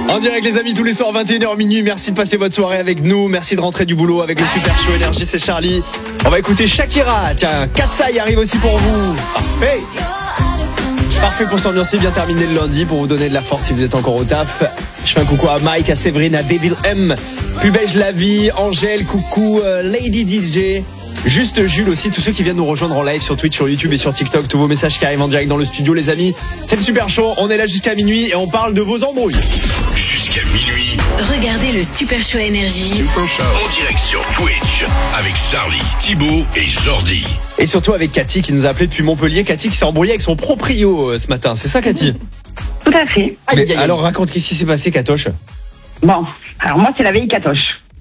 En direct les amis, tous les soirs 21h minuit. Merci de passer votre soirée avec nous. Merci de rentrer du boulot avec le Super Show Énergie, c'est Charlie. On va écouter Shakira. Tiens, Katsai arrive aussi pour vous. Parfait. Parfait pour s'ambiancer, bien terminé le lundi, pour vous donner de la force si vous êtes encore au taf. Je fais un coucou à Mike, à Séverine, à Devil M, Pubège la vie, Angèle, coucou, Lady DJ. Juste Jules aussi, tous ceux qui viennent nous rejoindre en live sur Twitch, sur YouTube et sur TikTok, tous vos messages qui arrivent en direct dans le studio les amis. C'est le Super Show, on est là jusqu'à minuit et on parle de vos embrouilles. Jusqu'à minuit. Regardez le Super Show Énergie. Super Show. En direct sur Twitch avec Charlie, Thibaut et Jordi. Et surtout avec Cathy qui nous a appelé depuis Montpellier. Cathy qui s'est embrouillée avec son proprio ce matin, c'est ça Cathy? Tout à fait. Mais alors raconte, qu'est-ce qui s'est passé Katoche? Bon, alors moi c'est la vieille Katoche.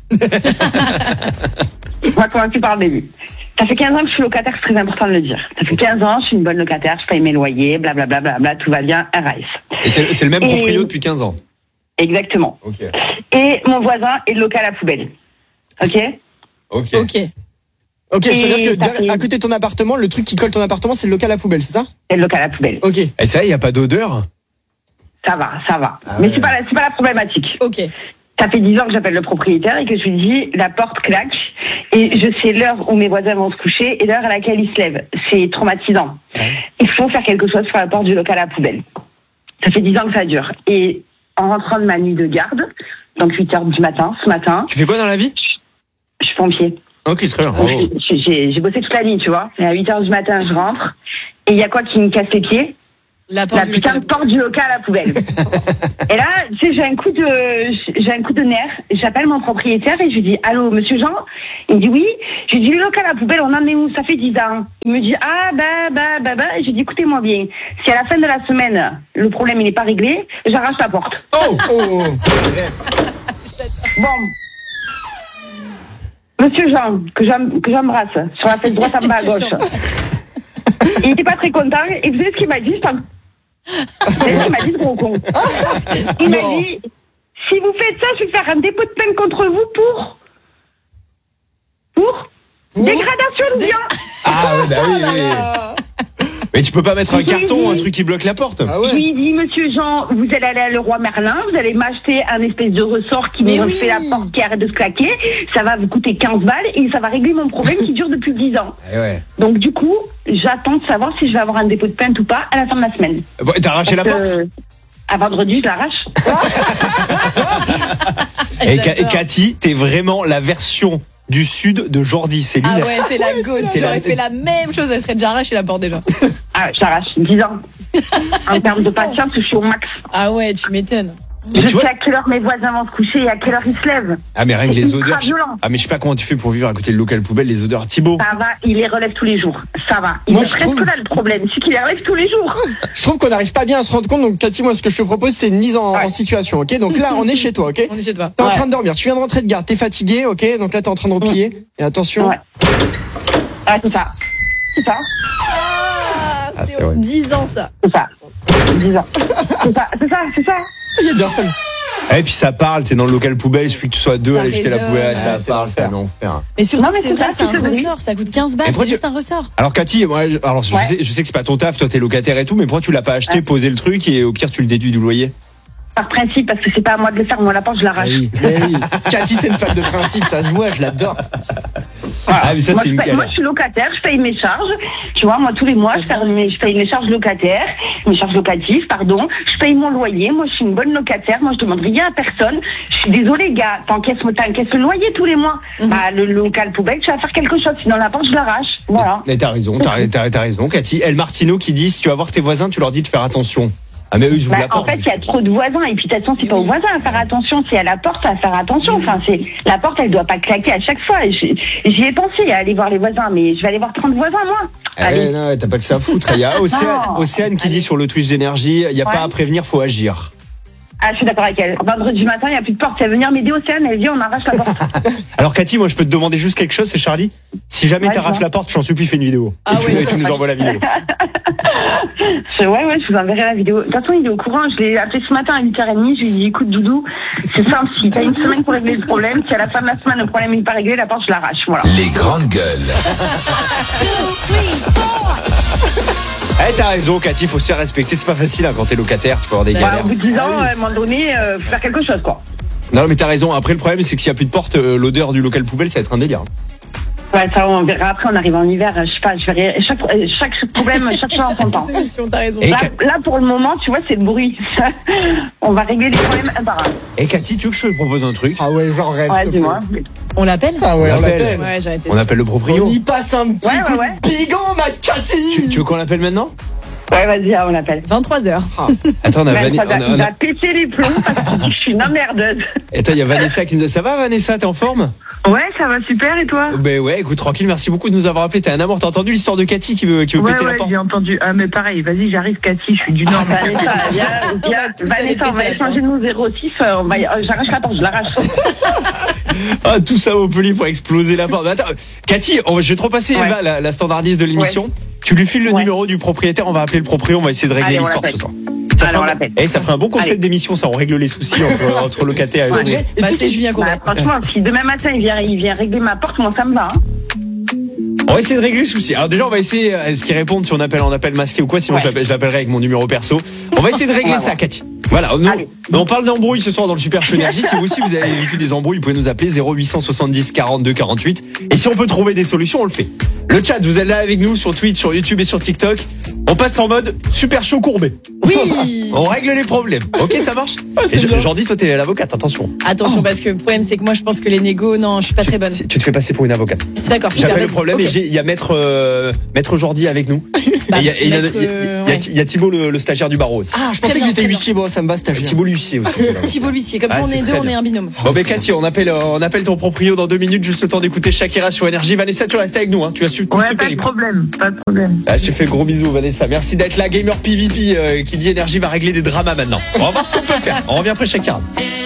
On va commencer par le début. Ça fait 15 ans que je suis locataire, c'est très important de le dire. Ça fait 15 ans, je suis une bonne locataire, je paye mes loyers, blablabla, bla, tout va bien, RAS. Et c'est le même proprio depuis 15 ans? Exactement. Ok. Et mon voisin est le local à poubelle. Ok. Ok, ça veut dire que à côté de ton appartement, le truc qui colle ton appartement, c'est le local à poubelle, c'est ça? C'est le local à poubelle. Ok. Et ça, il n'y a pas d'odeur? Ça va. Mais c'est pas la problématique. Ok. Ça fait 10 ans que j'appelle le propriétaire et que je lui dis la porte claque et je sais l'heure où mes voisins vont se coucher et l'heure à laquelle ils se lèvent. C'est traumatisant. Il faut faire quelque chose sur la porte du local à poubelle. Ça fait 10 ans que ça dure. Et en rentrant de ma nuit de garde, donc 8h du matin, ce matin... Tu fais quoi dans la vie? Je suis pompier. Ok, très bien. Donc, j'ai bossé toute la nuit, tu vois. Et à 8h du matin, je rentre. Et il y a quoi qui me casse les pieds? La putain de porte du local à la poubelle. Et là, tu sais, j'ai un coup de nerf. J'appelle mon propriétaire et je lui dis, allô, monsieur Jean? Il me dit oui. Je lui dis, le local à la poubelle, on en est où? Ça fait 10 ans. Il me dit, ah, bah. Et je lui dis, écoutez-moi bien. Si à la fin de la semaine, le problème, il n'est pas réglé, j'arrache la porte. Oh. Bon. Monsieur Jean, que j'embrasse, sur la fesse droite en bas à gauche. Il n'était pas très content. Et vous savez ce qu'il m'a dit? Vous savez ce qu'il m'a dit, ce gros con? Il m'a dit, si vous faites ça, je vais faire un dépôt de plainte contre vous pour dégradation de biens. Ah bah oui. Mais tu peux pas mettre un carton, un truc qui bloque la porte. Ah ouais. Je lui ai dit, monsieur Jean, vous allez aller à Leroy Merlin, vous allez m'acheter un espèce de ressort qui me fait la porte qui arrête de se claquer. Ça va vous coûter 15 balles et ça va régler mon problème qui dure depuis 10 ans. Ouais. Donc du coup, j'attends de savoir si je vais avoir un dépôt de plainte ou pas à la fin de la semaine. Bon, t'as arraché la porte? À vendredi, je l'arrache. Et Cathy, t'es vraiment la version du sud de Jordi, c'est lui. Ah ouais, c'est la goutte. J'aurais fait la même chose, elle serait déjà arrachée la porte déjà. Ah, j'arrache 10 ans. En termes de patience, je suis au max. Ah ouais, tu m'étonnes. Je sais à quelle heure mes voisins vont se coucher et à quelle heure ils se lèvent. Ah mais rien que les odeurs. Violent. Ah mais je sais pas comment tu fais pour vivre à côté du local poubelle, les odeurs. Thibaut. Ça va, il les relève tous les jours. Ça va. Il est presque là le problème, c'est qu'il les relève tous les jours. Je trouve qu'on n'arrive pas bien à se rendre compte. Donc Cathy, moi ce que je te propose c'est une mise en situation, ok? Donc là on est chez toi, ok? On est chez toi. T'es en train de dormir, tu viens de rentrer de garde, t'es fatigué, ok? Donc là t'es en train de replier. Et attention. Ouais. Ah c'est ça. C'est ça. Ah, c'est 10 ans ça. C'est ça. 10 ans. C'est ça. Il est bien fait. Et puis ça parle, t'es dans le local poubelle, il suffit que tu sois deux à aller jeter la poubelle, ça parle, c'est un enfer. Mais surtout, non, mais c'est vrai, c'est un ressort, ça coûte 15 balles, c'est juste un ressort. Alors Cathy, je sais que c'est pas ton taf, toi t'es locataire et tout, mais pourquoi tu l'as pas acheté, posé le truc et au pire tu le déduis du loyer? Par principe, parce que c'est pas à moi de le faire, moi la porte je l'arrache. Oui. Cathy c'est une fan de principe, ça se voit, je l'adore. Ah, mais ça, moi, c'est moi je suis locataire, je paye mes charges. Tu vois, moi tous les mois je paye mes charges locataires, mes charges locatives, pardon. Je paye mon loyer, moi je suis une bonne locataire, moi je demande rien à personne. Je suis désolée gars, t'encaisses le loyer tous les mois. Bah le local poubelle, tu vas faire quelque chose, sinon la porte je l'arrache. Voilà. Mais t'as raison Cathy. El Martino qui dit si tu vas voir tes voisins, tu leur dis de faire attention. Ah mais eux ils ouvrent la porte. En fait, il y a trop de voisins et puis de toute façon, c'est pas aux voisins à faire attention, c'est à la porte à faire attention. Enfin, c'est la porte, elle doit pas claquer à chaque fois. J'y ai pensé à aller voir les voisins, mais je vais aller voir 30 voisins moi. Allez. Non, t'as pas que ça à foutre. Il y a Océane qui dit sur le Twitch d'énergie, il y a pas à prévenir, faut agir. Ah, je suis d'accord avec elle. Vendredi matin, il n'y a plus de porte. Elle va venir m'aider, Océane. Elle dit, on arrache la porte. Alors, Cathy, moi, je peux te demander juste quelque chose, c'est Charlie. Si jamais t'arraches la porte, je t'en supplie, fais une vidéo. Ah et tu nous envoies la vidéo. Ouais, je vous enverrai la vidéo. De toute façon, il est au courant. Je l'ai appelé ce matin à 8h30. Je lui ai dit, écoute, Doudou, c'est simple. Si t'as une semaine pour régler le problème, si à la fin de la semaine, le problème n'est pas réglé, la porte, je l'arrache. Voilà. Les grandes gueules. Eh, t'as raison, Cathy, faut se faire respecter. C'est pas facile quand t'es locataire, tu peux avoir des galères. Au bout de 10 ans, à un moment donné, faut faire quelque chose, quoi. Non, mais t'as raison. Après, le problème, c'est que s'il y a plus de porte, l'odeur du local poubelle, ça va être un délire. Ouais, ça, on verra après, on arrive en hiver, je sais pas, je verrai chaque problème, chaque chose en son temps. T'as raison. Là, pour le moment, tu vois, c'est le bruit. On va régler les problèmes un par un. Et Cathy, tu veux que je te propose un truc? Ah ouais, genre rêve. Ouais, dis-moi. On l'appelle? Ah ouais, on l'appelle. Ouais, j'ai arrêté On ça. appelle le proprio. On y passe un petit coup de bigon, ma Cathy. Tu veux qu'on l'appelle maintenant? Ouais, vas-y, on l'appelle. 23h. Attends, on a Vanessa. Il va péter les plombs parce que je suis une emmerdeuse. Attends, il y a Vanessa qui nous dit. Ça va, Vanessa? T'es en forme? Ouais, ça va super, et toi? Ben ouais, écoute, tranquille, merci beaucoup de nous avoir appelé. T'es un amour. T'as entendu l'histoire de Cathy qui veut péter la porte? Ouais, j'ai entendu. Ah, mais pareil, vas-y, j'arrive, Cathy, je suis du Nord. Vanessa, Vanessa, on va échanger nos 06. J'arrache la porte, je l'arrache. Ah, tout ça au poli pour exploser la porte. Attends, Cathy, je vais te repasser Eva, la standardiste de l'émission. Ouais. Tu lui files le numéro du propriétaire, on va appeler le proprio, on va essayer de régler l'histoire ce soir. Ça ferait un bon concept d'émission, ça, on règle les soucis entre locataires et autres. C'est Julien Courbet. Franchement, si demain matin il vient régler ma porte, moi ça me va. On va essayer de régler le souci. Alors déjà, on va essayer ce qu'ils répondent si on appelle masqué ou quoi, sinon je l'appellerai avec mon numéro perso. On va essayer de régler ça, Cathy. Voilà, on parle d'embrouilles ce soir dans le Super Show Énergie. Si vous aussi vous avez vécu des embrouilles, vous pouvez nous appeler 0870 42 48. Et si on peut trouver des solutions, on le fait. Le chat, vous êtes là avec nous sur Twitch, sur YouTube et sur TikTok. On passe en mode Super Show Courbet. Oui. On règle les problèmes. Ok, ça marche. Et Jordi, toi t'es l'avocate, attention. Attention, parce que le problème c'est que moi je pense que les négos, non, je suis pas très bonne. Tu te fais passer pour une avocate. D'accord, super. J'appelle le problème et il y a maître Jordi avec nous. Bah, il y a Thibaut le stagiaire du barreau aussi. Ah, je pensais que j'étais huissier, bon, ça me va stagiaire. Thibaut l'huissier aussi. Thibaut l'huissier, comme ça on est deux, on est un binôme. Bon, mais Cathy, on appelle ton proprio dans 2 minutes, juste le temps d'écouter Shakira sur Énergie. Vanessa, tu restes avec nous, hein. Tu as su tout ce pas de problème. Je te fais gros bisous, Vanessa. Merci d'être là. Gamer PVP qui dit Énergie va régler des dramas maintenant. On va voir ce qu'on peut faire. On revient après Shakira.